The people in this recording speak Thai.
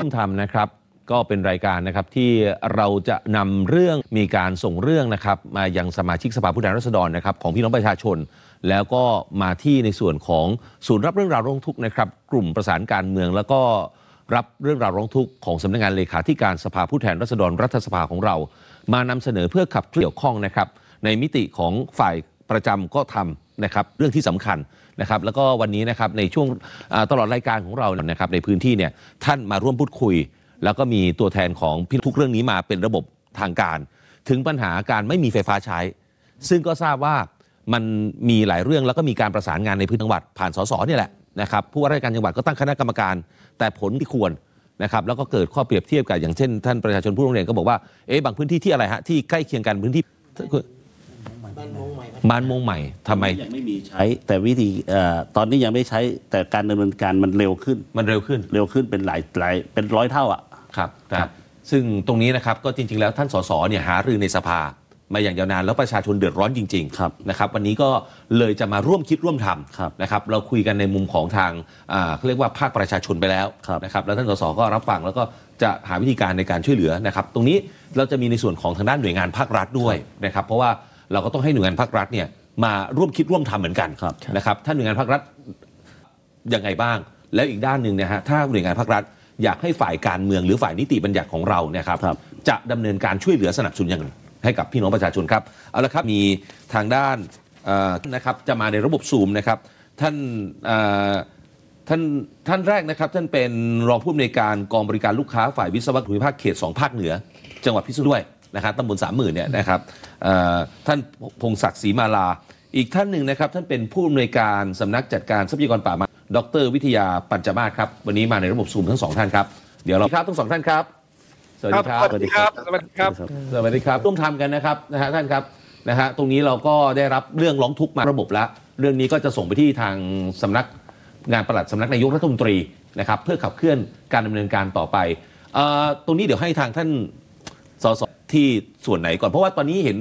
มธรรมนะครับก็เป็นรายการนะครับที่เราจะนำเรื่องมีการส่งเรื่องนะครับมายังสมาชิกสภาผู้แทนราษฎรนะครับของพี่น้องประชาชนแล้วก็มาที่ในส่วนของศูนย์รับเรื่องราวร้องทุกข์นะครับกลุ่มประสานการเมืองแล้วก็รับเรื่องราวร้องทุกข์ของสำนักงานเลขาธิการสภาผู้แทนราษฎรรัฐสภาของเรามานำเสนอเพื่อขับเคลื่อนเกี่ยวข้องนะครับในมิติของฝ่ายประจำก็ทำนะครับเรื่องที่สำคัญนะครับแล้วก็วันนี้นะครับในช่วงตลอดรายการของเรานะครับในพื้นที่เนี่ยท่านมาร่วมพูดคุยแล้วก็มีตัวแทนของพี่ทุกเรื่องนี้มาเป็นระบบทางการถึงปัญหาการไม่มีไฟฟ้าใช้ซึ่งก็ทราบว่ามันมีหลายเรื่องแล้วก็มีการประสานงานในพื้นที่จังหวัดผ่านสสนี่แหละนะครับผู้ว่าราชการจังหวัดก็ตั้งคณะกรรมการแต่ผลที่ควรนะครับแล้วก็เกิดข้อเปรียบเทียบกับอย่างเช่นท่านประชาชนผู้ร้องเรียนก็บอกว่าบางพื้นที่ที่อะไรฮะที่ใกล้เคียงกันพื้นที่บ้านมงใหม่ทำไมยังไม่มีใช้แต่วิธีตอนนี้ยังไม่ใช้แต่การดำเนินการมันเร็วขึ้นเป็นหลายเป็น100 เท่าอ่ะครับซึ่งตรงนี้นะครับก็จริงๆแล้วท่านสสเนี่ยหารือในสภามาอย่างยาวนานแล้วประชาชนเดือดร้อนจริงๆนะครับวันนี้ก็เลยจะมาร่วมคิดร่วมทำนะครับเราคุยกันในมุมของทางเขาเรียกว่าภาคประชาชนไปแล้วนะครับแล้วท่านสสก็รับฟังแล้วก็จะหาวิธีการในการช่วยเหลือนะครับตรงนี้เราจะมีในส่วนของทางด้านหน่วยงานภาครัฐด้วยนะครับเพราะว่าเราก็ต้องให้หน่วยงานภาครัฐเนี่ยมาร่วมคิดร่วมทำเหมือนกันนะครับถ้าหน่วยงานภาครัฐยังไงบ้างแล้วอีกด้านหนึ่งนะฮะถ้าหน่วยงานภาครัฐอยากให้ฝ่ายการเมืองหรือฝ่ายนิติบัญญัติของเราเนี่ยครับจะดำเนินการช่วยเหลือสนับสนุนอย่างให้กับพี่น้องประชาชนครับเอาละครับมีทางด้านนะครับจะมาในระบบซูมนะครับท่านแรกนะครับท่านเป็นรองผู้อำนวยการกองบริการลูกค้าฝ่ายวิศวกรรมภูมิภาคเขต2ภาคเหนือจังหวัดพิษณุโลกด้วยนะครับตำบล30,000เนี่ยนะครับท่านพงศักดิ์ศรีมาลาอีกท่านหนึ่งนะครับท่านเป็นผู้อำนวยการสำนักจัดการทรัพยากรป่าไม้ดร.วิทยาปัญจมาศครับวันนี้มาในระบบซูมทั้ง2ท่านครับเดี๋ยวเราครับทั้ง2ท่านครับสวัสดีครับสวัสดีครับสวัสดีครับสวัสดีครับร่วมทำกันนะครับนะฮะท่านครับนะฮะตรงนี้เราก็ได้รับเรื่องร้องทุกข์มาระบบแล้วเรื่องนี้ก็จะส่งไปที่ทางสำนักงานปลัดสำนักนายกรัฐมนตรีนะครับเพื่อขับเคลื่อนการดำเนินการต่อไปตรงนี้เดี๋ยวให้ทางท่านสสที่ส่วนไหนก่อนเพราะว่าตอนนี้เห็น